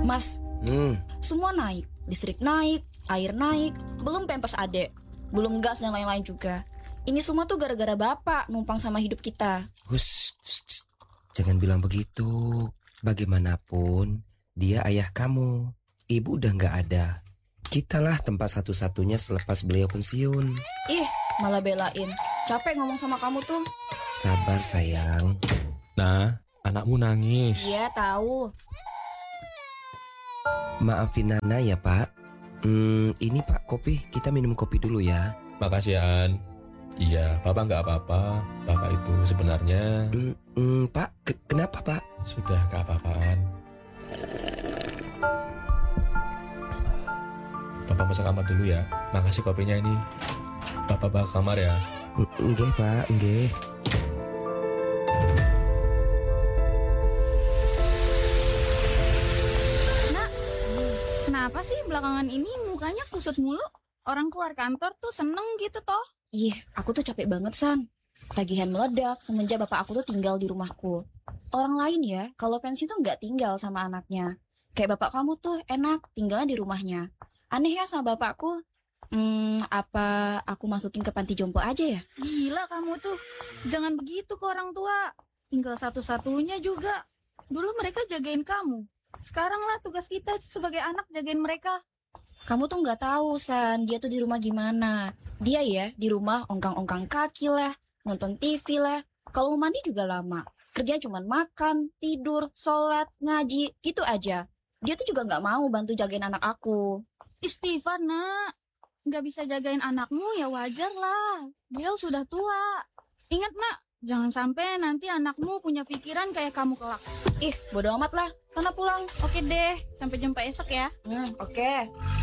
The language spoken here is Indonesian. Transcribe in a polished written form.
Mas, semua naik. Listrik naik, air naik, belum pampers adek, belum gas dan lain-lain juga. Ini semua tuh gara-gara bapak numpang sama hidup kita. Hush, jangan bilang begitu. Bagaimanapun, dia ayah kamu. Ibu udah gak ada. Kitalah tempat satu-satunya selepas beliau pensiun. Ih, malah belain. Capek ngomong sama kamu tuh. Sabar sayang. Nah, anakmu nangis. Iya, tahu. Maafin Nana ya Pak. Ini Pak kopi. Kita minum kopi dulu ya. Makasih ya An. Iya, Papa nggak apa-apa. Papa itu sebenarnya Pak, kenapa Pak? sudah gak apa-apaan. Papa masuk kamar dulu ya. Makasih kopinya ini. Papa bawa ke kamar ya. Nggih Pak, nggih. Nak, kenapa sih belakangan ini mukanya kusut mulu? Orang keluar kantor tuh seneng gitu toh. Ih, aku tuh capek banget, San. Tagihan meledak semenjak bapak aku tuh tinggal di rumahku. Orang lain ya, kalau pensiun tuh nggak tinggal sama anaknya. Kayak bapak kamu tuh enak tinggalnya di rumahnya. Aneh ya sama bapakku. Apa aku masukin ke panti jompo aja ya? Gila kamu tuh. Jangan begitu ke orang tua. Tinggal satu-satunya juga. Dulu mereka jagain kamu. Sekarang lah tugas kita sebagai anak jagain mereka. Kamu tuh nggak tahu, San. Dia tuh di rumah gimana. Dia ya di rumah ongkang-ongkang kaki lah, nonton TV lah. Kalau mau mandi juga lama. Kerja cuman makan, tidur, sholat, ngaji, gitu aja. Dia tuh juga nggak mau bantu jagain anak aku. Istighfar nak. Gak bisa jagain anakmu ya wajar lah. Beliau sudah tua. Ingat nak, jangan sampai nanti anakmu punya pikiran kayak kamu kelak. Ih, bodo amat lah. Sana pulang. Oke deh, sampai jumpa esok ya. Oke.